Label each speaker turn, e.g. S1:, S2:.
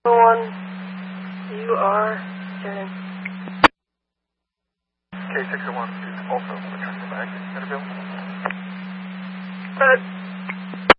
S1: You are turning.
S2: K601 is also returning the bag. Is that available?